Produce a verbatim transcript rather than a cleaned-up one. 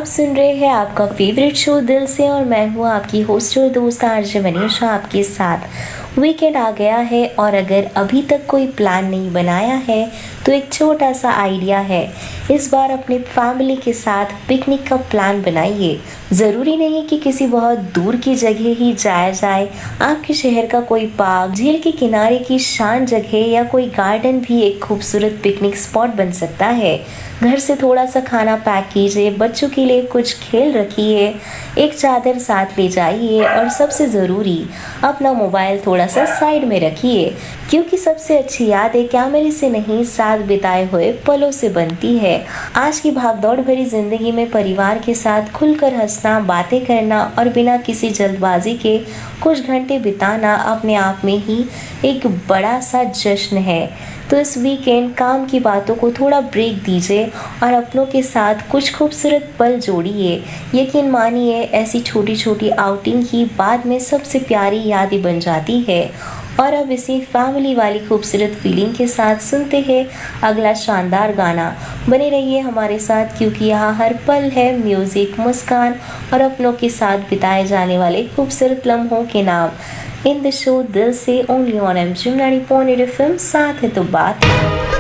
सुन रहे हैं आपका फेवरेट शो दिल से और मैं हूँ आपकी होस्ट और दोस्त आरजे मनीषा आपके साथ। वीकेंड आ गया है और अगर अभी तक कोई प्लान नहीं बनाया है तो एक छोटा सा आइडिया है। इस बार अपने फैमिली के साथ पिकनिक का प्लान बनाइए। ज़रूरी नहीं कि किसी बहुत दूर की जगह ही जाया जाए। आपके शहर का कोई पार्क, झील के किनारे की शांत जगह या कोई गार्डन भी एक खूबसूरत पिकनिक स्पॉट बन सकता है। घर से थोड़ा सा खाना पैक कीजिए, बच्चों के लिए कुछ खेल रखिए, एक चादर साथ ले जाइए और सबसे ज़रूरी अपना मोबाइल थोड़ा सा साइड में रखिए, क्योंकि सबसे अच्छी यादें कैमरे से नहीं साथ बिताए हुए पलों से बनती है। आज की भागदौड़ भरी जिंदगी में परिवार के साथ खुलकर हंसना, बातें करना और बिना किसी जल्दबाजी के कुछ घंटे बिताना अपने आप में ही एक बड़ा सा जश्न है। तो इस वीकेंड काम की बातों को थोड़ा ब्रेक दीजिए और अपनों के साथ कुछ खूबसूरत पल जोड़िए। यकीन मानिए, ऐसी छोटी छोटी आउटिंग ही बाद में सबसे प्यारी यादें बन जाती है। और अब इसी फैमिली वाली खूबसूरत फीलिंग के साथ सुनते हैं अगला शानदार गाना। बने रहिए हमारे साथ, क्योंकि यहाँ हर पल है म्यूजिक, मुस्कान और अपनों के साथ बिताए जाने वाले खूबसूरत लम्हों के नाम। इन द शो दिल से only on M G ninety point eight F M. साथ है तो बात है।